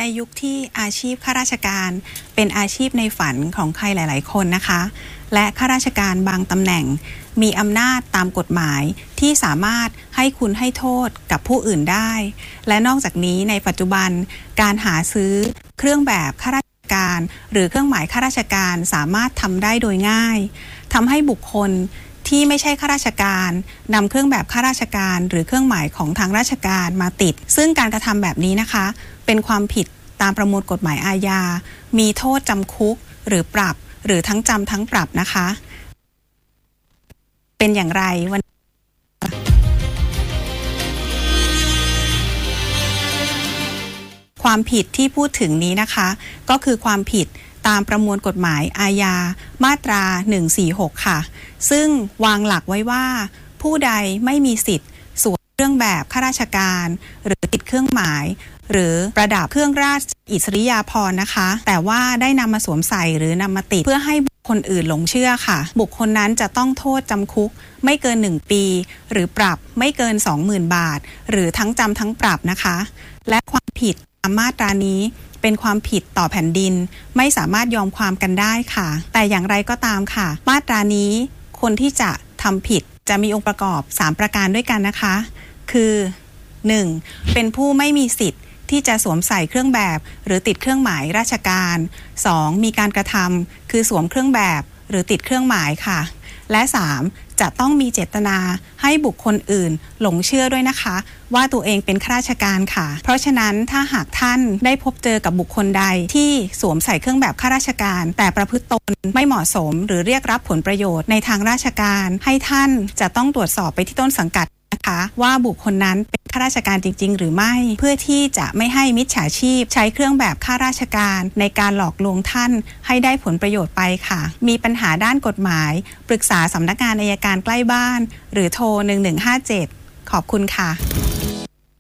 ยุคที่อาชีพข้าราชการเป็นอาชีพในฝันของใครหลายๆคนนะคะและข้าราชการบางตำแหน่งมีอำนาจตามกฎหมายที่สามารถให้คุณให้โทษกับผู้อื่นได้และนอกจากนี้ในปัจจุบันการหาซื้อเครื่องแบบข้าราชการหรือเครื่องหมายข้าราชการสามารถทำได้โดยง่ายทำให้บุคคลที่ไม่ใช่ข้าราชการนำเครื่องแบบข้าราชการหรือเครื่องหมายของทางราชการมาติดซึ่งการกระทำแบบนี้นะคะเป็นความผิดตามประมวลกฎหมายอาญามีโทษจำคุกหรือปรับหรือทั้งจำทั้งปรับนะคะเป็นอย่างไรวันความผิดที่พูดถึงนี้นะคะก็คือความผิดตามประมวลกฎหมายอาญามาตรา146ค่ะซึ่งวางหลักไว้ว่าผู้ใดไม่มีสิทธิ์สวมเครื่องแบบข้าราชการหรือติดเครื่องหมายหรือประดับเครื่องราชอิสริยาภรณ์นะคะแต่ว่าได้นำมาสวมใส่หรือนำมาติดเพื่อให้บุคคลอื่นหลงเชื่อค่ะบุคคลนั้นจะต้องโทษจำคุกไม่เกิน1ปีหรือปรับไม่เกิน 20,000 บาทหรือทั้งจำทั้งปรับนะคะและความผิดตามมาตรานี้เป็นความผิดต่อแผ่นดินไม่สามารถยอมความกันได้ค่ะแต่อย่างไรก็ตามค่ะมาตรานี้คนที่จะทำผิดจะมีองค์ประกอบ3ประการด้วยกันนะคะคือ 1. เป็นผู้ไม่มีสิทธิ์ที่จะสวมใส่เครื่องแบบหรือติดเครื่องหมายราชการ 2. มีการกระทำคือสวมเครื่องแบบหรือติดเครื่องหมายค่ะและ 3. จะต้องมีเจตนาให้บุคคลอื่นหลงเชื่อด้วยนะคะว่าตัวเองเป็นข้าราชการค่ะเพราะฉะนั้นถ้าหากท่านได้พบเจอกับบุคคลใดที่สวมใส่เครื่องแบบข้าราชการแต่ประพฤติตนไม่เหมาะสมหรือเรียกรับผลประโยชน์ในทางราชการให้ท่านจะต้องตรวจสอบไปที่ต้นสังกัดนะคะว่าบุคคลนั้นเป็นข้าราชการจริงๆหรือไม่เพื่อที่จะไม่ให้มิจฉาชีพใช้เครื่องแบบข้าราชการในการหลอกลวงท่านให้ได้ผลประโยชน์ไปค่ะมีปัญหาด้านกฎหมายปรึกษาสำนักงานอัยการใกล้บ้านหรือโทร1157ขอบคุณค่ะ